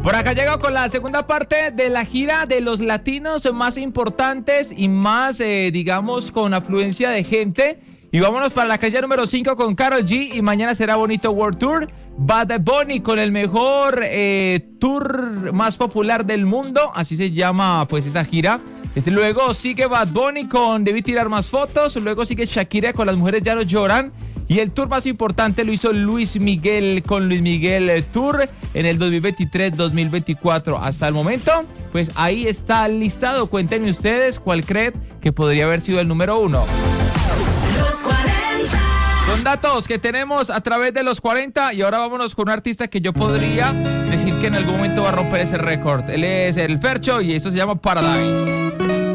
Por acá llego con la segunda parte de la gira de los latinos más importantes y más, digamos, con afluencia de gente. Y vámonos para la calle número 5 con Karol G. Y mañana será Bonito World Tour. Bad Bunny con el mejor tour más popular del mundo. Así se llama pues esa gira. Luego sigue Bad Bunny con Debí tirar más fotos. Luego sigue Shakira con Las mujeres ya no lloran. Y el tour más importante lo hizo Luis Miguel con Luis Miguel Tour en el 2023-2024. Hasta el momento, pues ahí está el listado. Cuéntenme ustedes cuál creen que podría haber sido el número 1. Los 40. Son datos que tenemos a través de los 40 y ahora vámonos con un artista que yo podría decir que en algún momento va a romper ese récord. Él es el Fercho y eso se llama Paradise.